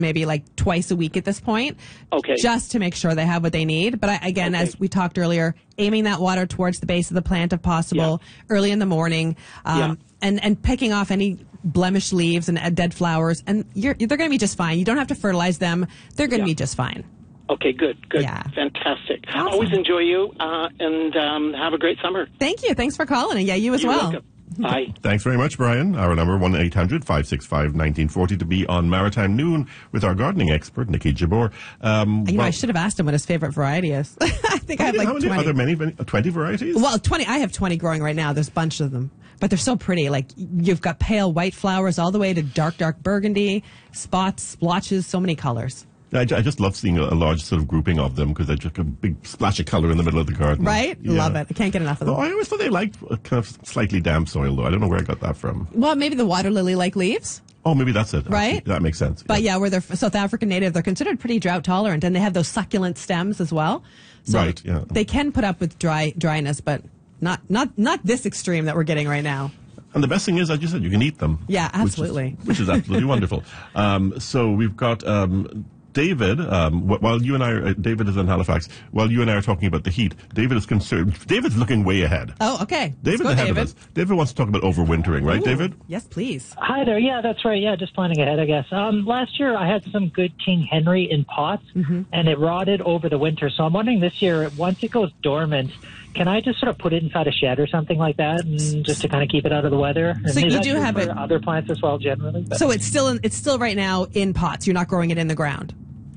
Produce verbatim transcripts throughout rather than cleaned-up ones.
maybe like twice a week at this point. Okay. Just to make sure they have what they need. But I, again, Okay. as we talked earlier, aiming that water towards the base of the plant if possible, Yeah. early in the morning, um, Yeah. and, and picking off any blemished leaves and uh, dead flowers. And you're, they're going to be just fine. You don't have to fertilize them. They're going to Yeah. be just fine. Okay, good, good. Yeah. Fantastic. Awesome. Always enjoy you, uh, and um, have a great summer. Thank you. Thanks for calling. And yeah, you as You're well. welcome. Bye. Thanks very much, Brian. Our number, one eight hundred five six five one nine four zero to be on Maritime Noon with our gardening expert, Nikki Jabor. Um, You know, well, I should have asked him what his favorite variety is. I think I have like how many, twenty. are there many, many, twenty varieties? Well, twenty. I have twenty growing right now. There's a bunch of them, but they're so pretty. Like you've got pale white flowers all the way to dark, dark burgundy, spots, splotches, so many colors. I, ju- I just love seeing a, a large sort of grouping of them because they're just a big splash of color in the middle of the garden. Right? Yeah. Love it. I can't get enough of them. Oh, I always thought they liked a kind of slightly damp soil, though. I don't know where I got that from. Well, maybe the water lily like leaves. Oh, maybe that's it. Right? Actually. That makes sense. But yeah, where they're South African native, they're considered pretty drought tolerant, and they have those succulent stems as well. So Right, yeah. They can put up with dry dryness, but not not not this extreme that we're getting right now. And the best thing is, as you said, you can eat them. Yeah, absolutely. Which is, which is absolutely wonderful. Um, so we've got um, David, um, wh- while you and I, are, uh, David is in Halifax, while you and I are talking about the heat, David is concerned. David's looking way ahead. Oh, okay. Let's David's go, ahead David. of us. David wants to talk about overwintering, right, Ooh. David? Yes, please. Hi there. Yeah, that's right. Yeah, just planning ahead, I guess. Um, last year I had some good King Henry in pots, Mm-hmm. and it rotted over the winter. So I'm wondering this year, once it goes dormant, can I just sort of put it inside a shed or something like that, and just to kind of keep it out of the weather? And So is you that do true have for it- other plants as well, generally. But- So it's still in, it's still right now in pots. You're not growing it in the ground.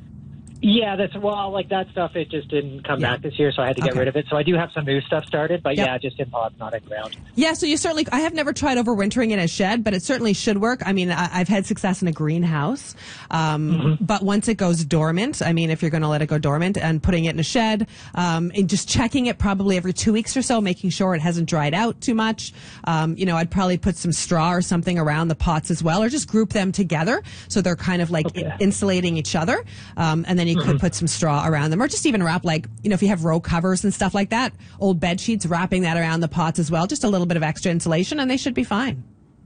Yeah, that's well, like that stuff. It just didn't come Yeah. back this year, so I had to get Okay. rid of it. So I do have some new stuff started, but Yep. yeah, just in pots, not in ground. Yeah, so you certainly, I have never tried overwintering in a shed, but it certainly should work. I mean, I, I've had success in a greenhouse. Um, Mm-hmm. But once it goes dormant, I mean, if you're going to let it go dormant and putting it in a shed, um, and just checking it probably every two weeks or so, making sure it hasn't dried out too much. Um, you know, I'd probably put some straw or something around the pots as well, or just group them together so they're kind of like Okay. in- insulating each other. Um, and then you could put some straw around them, or just even wrap, like, you know, if you have row covers and stuff like that, old bed sheets, wrapping that around the pots as well, just a little bit of extra insulation, and they should be fine.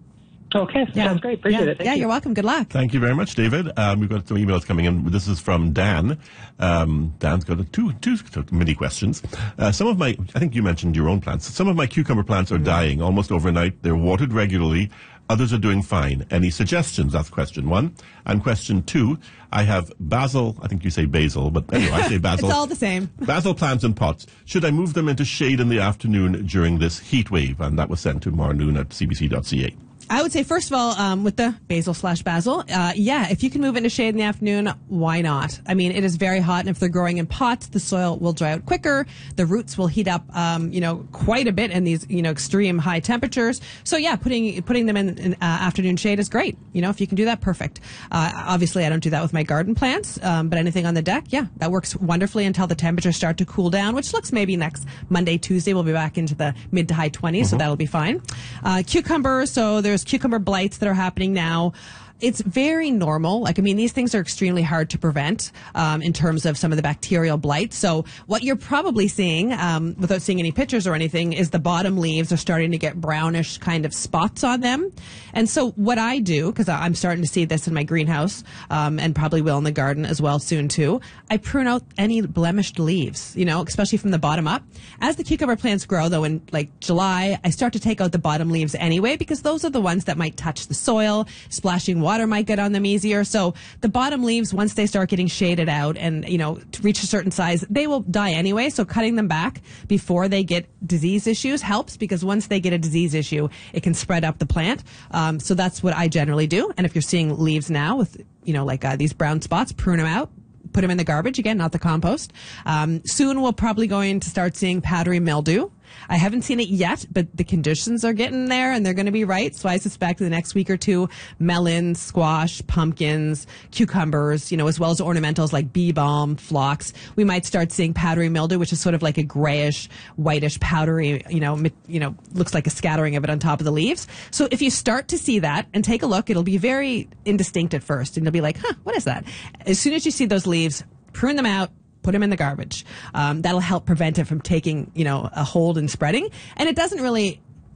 Okay, sounds great. Appreciate yeah. it. Thank yeah, you. you're welcome. Good luck. Thank you very much, David. Um, we've got some emails coming in. This is from Dan. Um, Dan's got two, two mini questions. Uh, some of my, I think you mentioned your own plants. Some of my cucumber plants are dying almost overnight. They're watered regularly. Others are doing fine. Any suggestions? That's question one. And question two, I have basil, I think you say basil, but anyway, I say basil. It's all the same. Basil plants in pots. Should I move them into shade in the afternoon during this heat wave? And that was sent to marnoon at c b c dot c a. I would say, first of all, um, with the basil slash basil, uh, yeah, if you can move into shade in the afternoon, why not? I mean, it is very hot, and if they're growing in pots, the soil will dry out quicker. The roots will heat up, um, you know, quite a bit in these, you know, extreme high temperatures. So yeah, putting putting them in, in uh, afternoon shade is great. You know, if you can do that, perfect. Uh, obviously, I don't do that with my garden plants, um, but anything on the deck, yeah, that works wonderfully until the temperatures start to cool down, which looks maybe next Monday, Tuesday, we'll be back into the mid to high twenties, so that'll be fine. Uh, cucumbers, so there's cucumber blights that are happening now. It's very normal. Like, I mean, these things are extremely hard to prevent um, in terms of some of the bacterial blight. So what you're probably seeing, um, without seeing any pictures or anything, is the bottom leaves are starting to get brownish kind of spots on them. And so what I do, because I'm starting to see this in my greenhouse, um, and probably will in the garden as well soon too, I prune out any blemished leaves, you know, especially from the bottom up. As the cucumber plants grow, though, in like July, I start to take out the bottom leaves anyway, because those are the ones that might touch the soil, splashing water might get on them easier. So the bottom leaves, once they start getting shaded out and, you know, to reach a certain size, they will die anyway. So cutting them back before they get disease issues helps, because once they get a disease issue, it can spread up the plant. Um, so that's what I generally do. And if you're seeing leaves now with, you know, like uh, these brown spots, prune them out. Put them in the garbage again, not the compost. Um, soon we'll probably going to start seeing powdery mildew. I haven't seen it yet, but the conditions are getting there and they're going to be right. So I suspect in the next week or two, melons, squash, pumpkins, cucumbers, you know, as well as ornamentals like bee balm, phlox. We might start seeing powdery mildew, which is sort of like a grayish, whitish, powdery, you know, mi- you know, looks like a scattering of it on top of the leaves. So if you start to see that and take a look, it'll be very indistinct at first and you'll be like, huh, what is that? As soon as you see those leaves, prune them out, put them in the garbage. Um, that'll help prevent it from taking, you know, a hold and spreading. And it doesn't really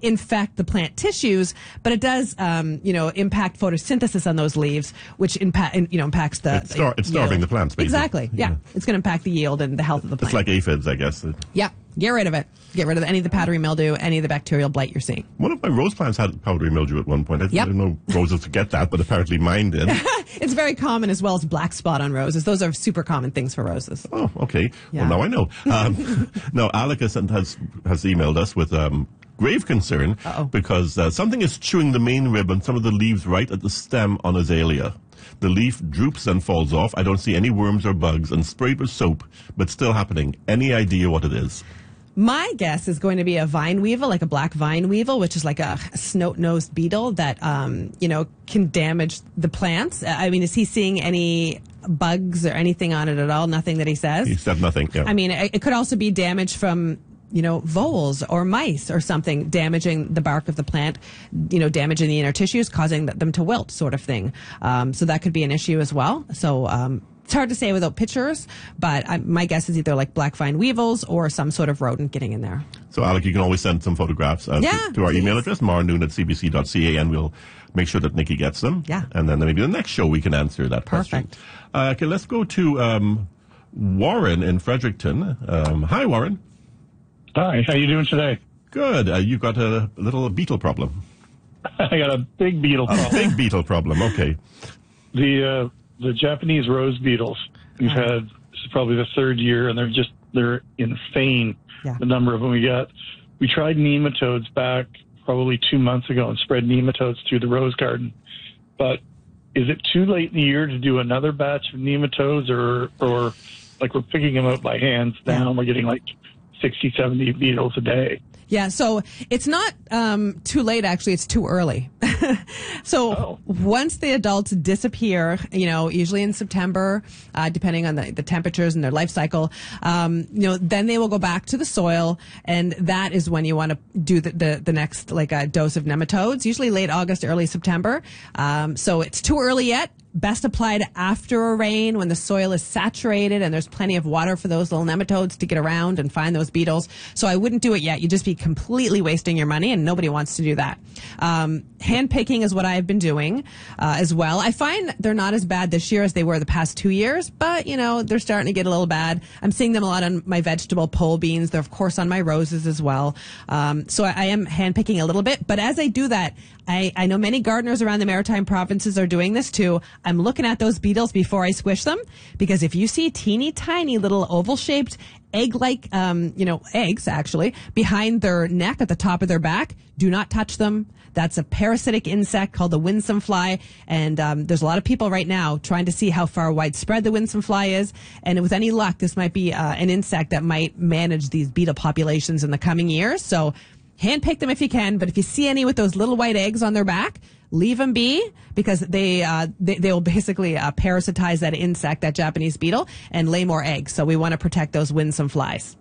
infect the plant tissues, but it does, um, you know, impact photosynthesis on those leaves, which impact, you know, impacts the. It's, star- it's starving yield. the plants, basically. Exactly. Yeah, yeah. It's going to impact the yield and the health of the plant. It's like aphids, I guess. Yeah, get rid of it. Get rid of any of the powdery mildew, any of the bacterial blight you're seeing. One of my rose plants had powdery mildew at one point. I, Yep. I didn't know roses to get that, but apparently mine did. It's very common, as well as black spot on roses. Those are super common things for roses. Oh, okay. Yeah. Well, now I know. Um, no, Alec has, has has emailed us with um, grave concern Uh-oh. because uh, something is chewing the main rib and some of the leaves right at the stem on azalea. The leaf droops and falls off. I don't see any worms or bugs, and sprayed with soap, but still happening. Any idea what it is? My guess is going to be a vine weevil, like a black vine weevil, which is like a snout-nosed beetle that, um, you know, can damage the plants. I mean, is he seeing any bugs or anything on it at all? Nothing that he says? He said nothing. Yeah. I mean, it, it could also be damage from, you know, voles or mice or something damaging the bark of the plant, you know, damaging the inner tissues, causing them to wilt, sort of thing. Um, so that could be an issue as well. So, um, it's hard to say without pictures, but I, my guess is either like black vine weevils or some sort of rodent getting in there. So, Alec, you can always send some photographs uh, Yeah, to, to our please. email address, marnoon at c b c dot c a, and we'll make sure that Nikki gets them. Yeah. And then maybe the next show we can answer that Perfect. question. Uh, okay, let's go to um, Warren in Fredericton. Um, hi, Warren. Hi, how you doing today? Good. Uh, you've got a little beetle problem. I got a big beetle A problem. big beetle problem. Okay. The uh, the Japanese rose beetles. We've had this is probably the third year, and they're just they're insane. Yeah. The number of them we got. We tried nematodes back probably two months ago and spread nematodes through the rose garden. But is it too late in the year to do another batch of nematodes, or or like we're picking them out by hands now? And we're getting like sixty, seventy beetles a day. Yeah, so it's not um, too late, actually. It's too early. so Oh. once the adults disappear, you know, usually in September, uh, depending on the, the temperatures and their life cycle, um, you know, then they will go back to the soil, and that is when you want to do the, the, the next, like, a dose of nematodes, usually late August, early September. Um, so it's too early yet. Best applied after a rain when the soil is saturated and there's plenty of water for those little nematodes to get around and find those beetles. So I wouldn't do it yet. You'd just be completely wasting your money, and nobody wants to do that. Um, hand picking is what I've been doing uh, as well. I find they're not as bad this year as they were the past two years, but, you know, they're starting to get a little bad. I'm seeing them a lot on my vegetable pole beans. They're, of course, on my roses as well. Um, so I, I am hand picking a little bit. But as I do that, I, I know many gardeners around the Maritime provinces are doing this too. I'm looking at those beetles before I squish them, because if you see teeny tiny little oval shaped egg-like, um, you know, eggs actually behind their neck at the top of their back, do not touch them. That's a parasitic insect called the winsome fly. And um, there's a lot of people right now trying to see how far widespread the winsome fly is. And with any luck, this might be uh, an insect that might manage these beetle populations in the coming years. So hand pick them if you can. But if you see any with those little white eggs on their back, leave them be, because they, uh, they, they will basically uh, parasitize that insect, that Japanese beetle, and lay more eggs. So we want to protect those winsome flies.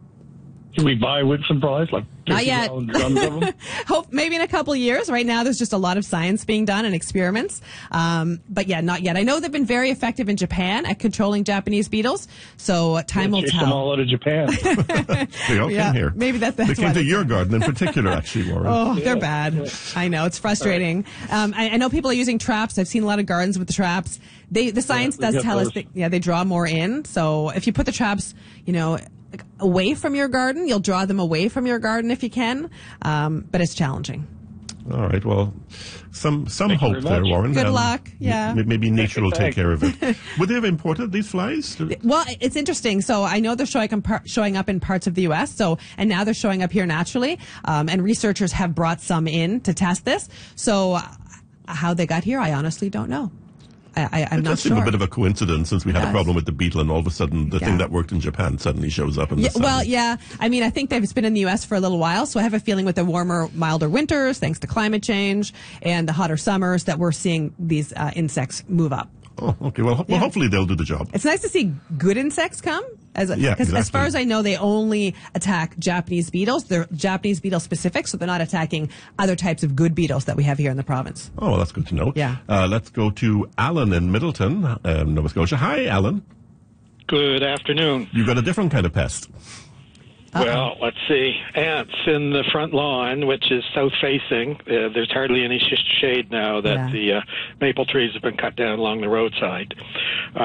Can we buy winsome flies, like Not fifty yet. gallon drums of them? Hope maybe in a couple of years. Right now, there's just a lot of science being done and experiments. Um, but yeah, not yet. I know they've been very effective in Japan at controlling Japanese beetles. So uh, time will Chase them tell. all out of Japan. They all Yeah, came here. maybe that- that's They came why to they your came. garden in particular, actually, Warren. Oh, they're bad. I know. It's frustrating. Um, I, I know people are using traps. I've seen a lot of gardens with the traps. They, the science we does got tell us those. that, yeah, they draw more in. So if you put the traps, you know, away from your garden, you'll draw them away from your garden if you can. Um, but it's challenging. All right. Well, some some Thank you hope very there, much. Warren. Good luck. Yeah. m- maybe nature will take Thanks. care of it. Would they have imported these flies? Well, it's interesting. So I know they're showing, par- showing up in parts of the U S. So, and now they're showing up here naturally. Um, and researchers have brought some in to test this. So uh, how they got here, I honestly don't know. I, I, I'm It not does sure. seem a bit of a coincidence, since we had a does. problem with the beetle, and all of a sudden the Yeah. thing that worked in Japan suddenly shows up in Yeah, the sun. well, yeah. I mean, I think they've been in the U S for a little while, so I have a feeling with the warmer, milder winters, thanks to climate change, and the hotter summers, that we're seeing these uh, insects move up. Oh, okay. Well, ho- well, Yeah. hopefully they'll do the job. It's nice to see good insects come. As a, Yeah, 'cause as exactly. far as I know, they only attack Japanese beetles. They're Japanese beetle specific, so they're not attacking other types of good beetles that we have here in the province. Oh, well, that's good to know. Yeah. Uh, let's go to Alan in Middleton, um, Nova Scotia. Hi, Alan. Good afternoon. You've got a different kind of pest. Well, let's see. Ants in the front lawn, which is south-facing. Uh, there's hardly any sh- shade now that Yeah. the uh, maple trees have been cut down along the roadside.